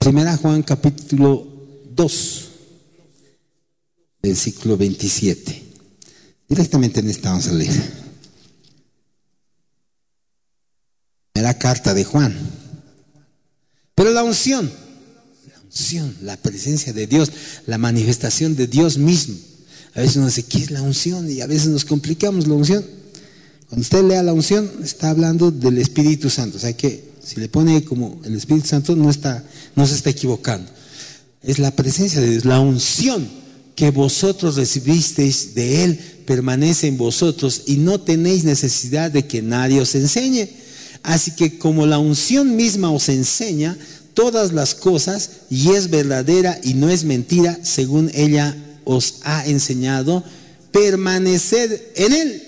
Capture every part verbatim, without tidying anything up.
Primera Juan capítulo dos, versículo veintisiete. Directamente en esta vamos a leer. Primera carta de Juan. Pero la unción, la unción, la presencia de Dios, la manifestación de Dios mismo. A veces uno dice, ¿qué es la unción? Y a veces nos complicamos la unción. Cuando usted lea la unción, está hablando del Espíritu Santo. O sea que si le pone como el Espíritu Santo, no está, no se está equivocando. Es la presencia de Dios, la unción que vosotros recibisteis de Él permanece en vosotros y no tenéis necesidad de que nadie os enseñe. Así que como la unción misma os enseña todas las cosas y es verdadera y no es mentira, según ella os ha enseñado, permaneced en Él.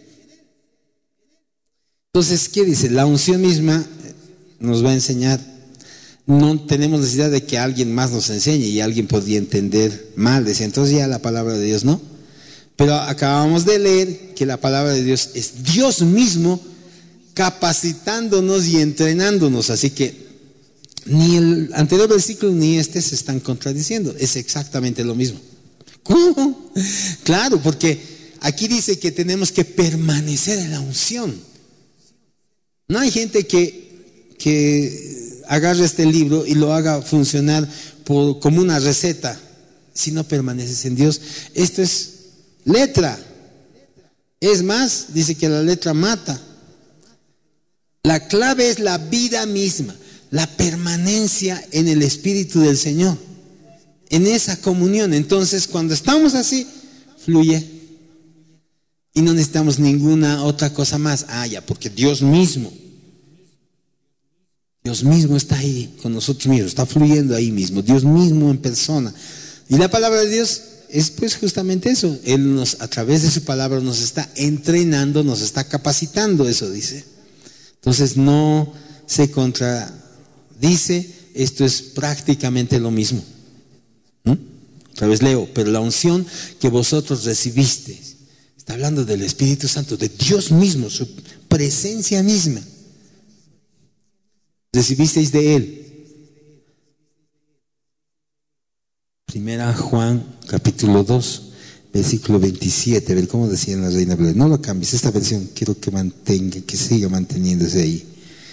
Entonces, ¿qué dice? La unción misma nos va a enseñar. No tenemos necesidad de que alguien más nos enseñe, y alguien podría entender mal, decía, entonces ya la palabra de Dios no. Pero acabamos de leer que la palabra de Dios es Dios mismo capacitándonos y entrenándonos, así que ni el anterior versículo ni este se están contradiciendo, es exactamente lo mismo. ¿Cómo? Claro, porque aquí dice que tenemos que permanecer en la unción. No hay gente que, que agarre este libro y lo haga funcionar por, como una receta, si no permaneces en Dios. Esto es letra. Es más, dice que la letra mata. La clave es la vida misma, la permanencia en el Espíritu del Señor, en esa comunión. Entonces, cuando estamos así, fluye. Y no necesitamos ninguna otra cosa más. Ah, ya, porque Dios mismo, Dios mismo está ahí con nosotros mismos, está fluyendo ahí mismo, Dios mismo en persona. Y la palabra de Dios es pues justamente eso. Él nos, a través de su palabra nos está entrenando, nos está capacitando, eso dice. Entonces no se contradice, esto es prácticamente lo mismo. ¿Mm? Otra vez leo, pero la unción que vosotros recibisteis, está hablando del Espíritu Santo, de Dios mismo, su presencia misma. Recibisteis de Él. Primera Juan capítulo dos, versículo veintisiete. A ver cómo decía en la Reina Valera. No lo cambies, esta versión quiero que mantenga, que siga manteniéndose ahí.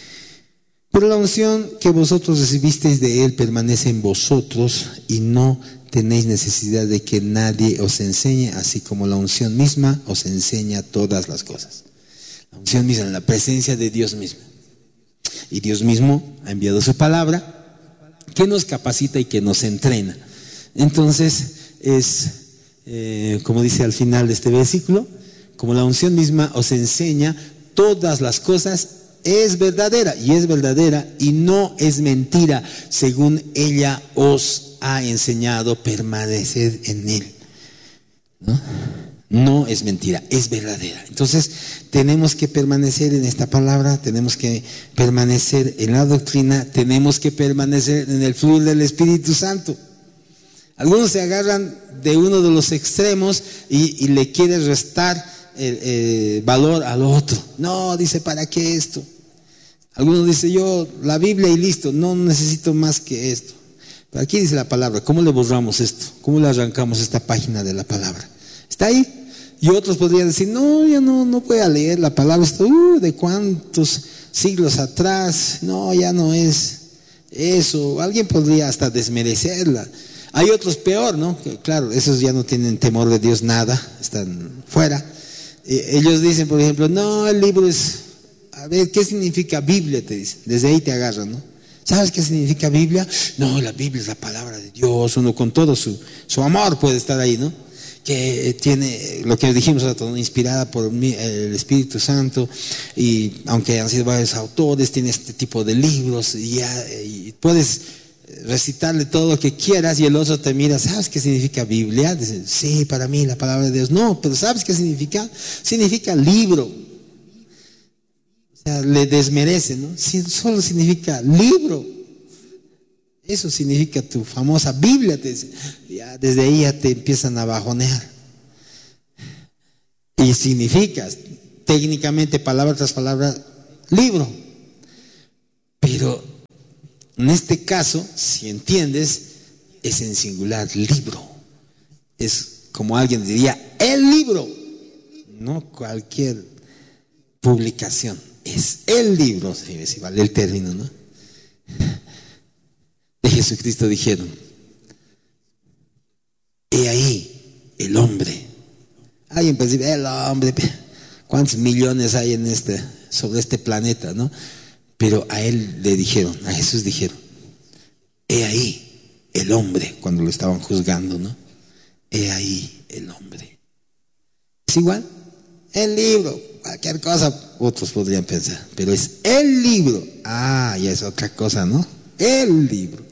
Pero la unción que vosotros recibisteis de Él permanece en vosotros y no tenéis necesidad de que nadie os enseñe, así como la unción misma os enseña todas las cosas. La unción misma, la presencia de Dios mismo. Y Dios mismo ha enviado su palabra que nos capacita y que nos entrena. Entonces es, eh, como dice al final de este versículo, como la unción misma os enseña todas las cosas, es verdadera y es verdadera y no es mentira, según ella os ha enseñado, permaneced en Él. ¿No? No es mentira, es verdadera. Entonces tenemos que permanecer en esta palabra, tenemos que permanecer en la doctrina, tenemos que permanecer en el fluir del Espíritu Santo. Algunos se agarran de uno de los extremos y, y le quieren restar el, el valor al otro. No, dice, ¿para qué esto? Algunos dicen, yo la Biblia y listo, no necesito más que esto. Pero aquí dice la palabra, ¿cómo le borramos esto? ¿Cómo le arrancamos esta página de la palabra? Está ahí. Y otros podrían decir, no, yo no, no voy a leer la palabra, esto, uh, de cuántos siglos atrás, no, ya no es eso. Alguien podría hasta desmerecerla. Hay otros peor, ¿no? Que, claro, esos ya no tienen temor de Dios nada, están fuera. Eh, ellos dicen, por ejemplo, no, el libro es, a ver, ¿qué significa Biblia? Te dicen, desde ahí te agarran, ¿no? ¿Sabes qué significa Biblia? No, la Biblia es la palabra de Dios, uno con todo su, su amor puede estar ahí, ¿no? Que tiene lo que dijimos, ¿no? Inspirada por el Espíritu Santo, y aunque han sido varios autores, tiene este tipo de libros, y, ya, y puedes recitarle todo lo que quieras, y el otro te mira, ¿sabes qué significa Biblia? Dice, sí, para mí la palabra de Dios. No, pero ¿sabes qué significa? Significa libro. O sea, le desmerece, ¿no? Solo significa libro. Eso significa tu famosa Biblia, te dice. Ya, desde ahí ya te empiezan a bajonear. Y significa, técnicamente, palabra tras palabra, libro. Pero En este caso, si entiendes, es en singular, libro. Es como alguien diría, el libro, no cualquier publicación, es el libro, si vale el término, ¿no? De Jesucristo dijeron, he ahí el hombre. Alguien puede decir, el hombre, ¿cuántos millones hay en este, sobre este planeta, no? Pero a él le dijeron, a Jesús dijeron, he ahí el hombre, cuando lo estaban juzgando, ¿no? He ahí el hombre. Es igual, el libro, cualquier cosa, otros podrían pensar, pero es el libro. Ah, ya es otra cosa, ¿no? El libro.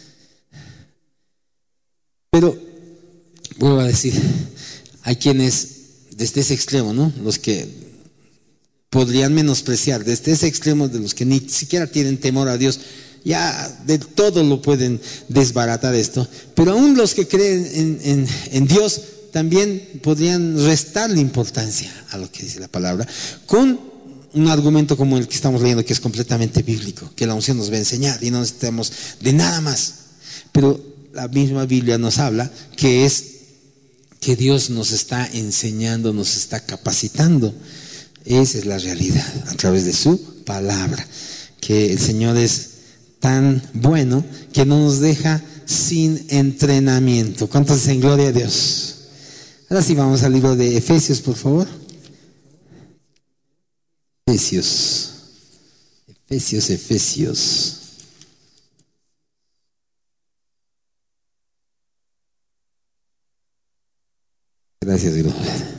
Pero, vuelvo a decir, hay quienes desde ese extremo, ¿no? Los que podrían menospreciar, desde ese extremo de los que ni siquiera tienen temor a Dios, ya de todo lo pueden desbaratar esto, pero aún los que creen en, en, en Dios también podrían restarle importancia a lo que dice la palabra, con un argumento como el que estamos leyendo, que es completamente bíblico, que la unción nos va a enseñar y no necesitamos de nada más. Pero la misma Biblia nos habla que es que Dios nos está enseñando, nos está capacitando. Esa es la realidad, a través de su palabra, que el Señor es tan bueno que no nos deja sin entrenamiento. ¿Cuántos dicen gloria a Dios? Ahora sí vamos al libro de Efesios, por favor. Efesios, Efesios, Efesios. Gracias, Dios.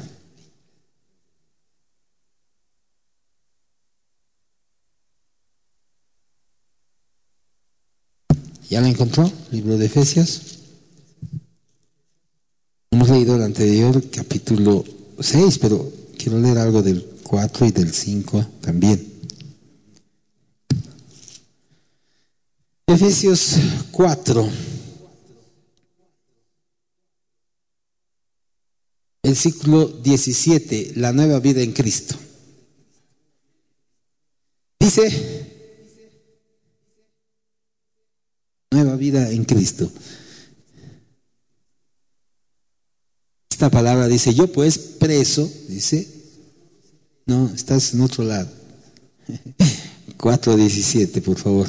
¿Ya lo encontró? Libro de Efesios. Hemos leído el anterior capítulo seis, pero quiero leer algo del cuatro y del cinco también. Efesios cuatro. Versículo diecisiete, la nueva vida en Cristo. Dice, nueva vida en Cristo. Esta palabra dice, yo pues preso, dice, no, estás en otro lado. cuatro diecisiete, por favor.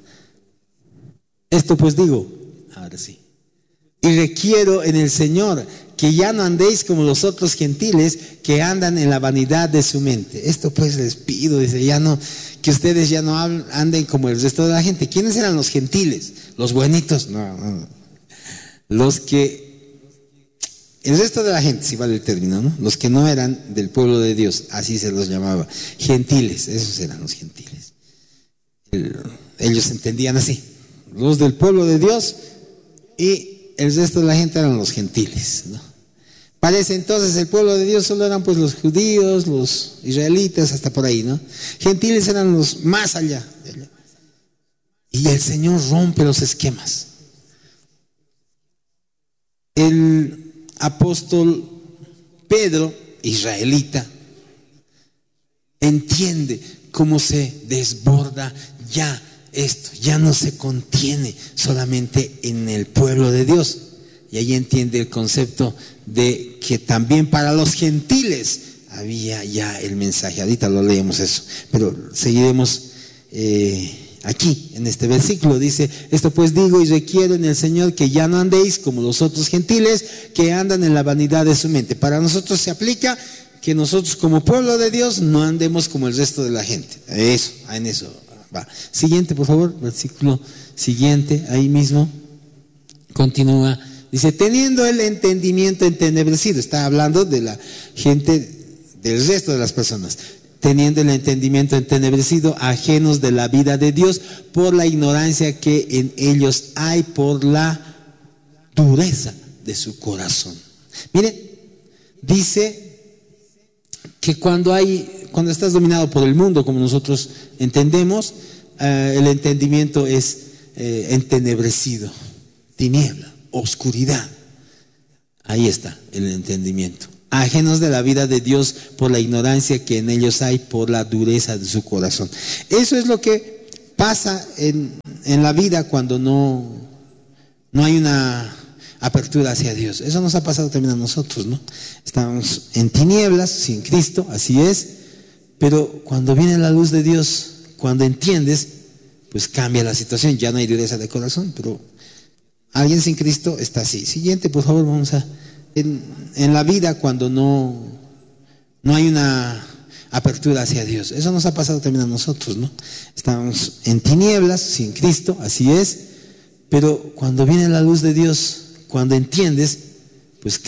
Esto pues digo, ahora sí, y requiero en el Señor que ya no andéis como los otros gentiles que andan en la vanidad de su mente. Esto pues les pido, dice, ya no, que ustedes ya no anden como el resto de la gente. ¿Quiénes eran los gentiles? Los buenitos, no, no. Los que, el resto de la gente, si vale el término, ¿no? Los que no eran del pueblo de Dios, así se los llamaba, gentiles, esos eran los gentiles. El, ellos entendían así, los del pueblo de Dios y el resto de la gente eran los gentiles, ¿no? Parece entonces el pueblo de Dios solo eran pues los judíos, los israelitas, hasta por ahí, ¿no? Gentiles eran los más allá, allá. Y el Señor rompe los esquemas. El apóstol Pedro, israelita, entiende cómo se desborda ya esto, ya no se contiene solamente en el pueblo de Dios. Y ahí entiende el concepto de que también para los gentiles había ya el mensaje. Ahorita lo leemos eso, pero seguiremos eh, aquí en este versículo. Dice, esto pues digo y requiero en el Señor que ya no andéis como los otros gentiles que andan en la vanidad de su mente. Para nosotros se aplica que nosotros como pueblo de Dios no andemos como el resto de la gente. Eso, en eso va. Siguiente, por favor, versículo siguiente, ahí mismo continúa. Dice, teniendo el entendimiento entenebrecido, está hablando de la gente, del resto de las personas, teniendo el entendimiento entenebrecido, ajenos de la vida de Dios, por la ignorancia que en ellos hay, por la dureza de su corazón. Mire, dice que cuando hay, cuando estás dominado por el mundo, como nosotros entendemos, eh, el entendimiento es eh, entenebrecido, tiniebla, oscuridad. Ahí está el entendimiento. Ajenos de la vida de Dios por la ignorancia que en ellos hay, por la dureza de su corazón. Eso es lo que pasa en, en la vida cuando no, no hay una apertura hacia Dios. Eso nos ha pasado también a nosotros, ¿no? Estamos en tinieblas, sin Cristo, así es, pero cuando viene la luz de Dios, cuando entiendes, pues cambia la situación, ya no hay dureza de corazón, pero alguien sin Cristo está así. Siguiente, por favor, vamos a... En, en la vida cuando no, no hay una apertura hacia Dios. Eso nos ha pasado también a nosotros, ¿no? Estamos en tinieblas, sin Cristo, así es, pero cuando viene la luz de Dios, cuando entiendes, pues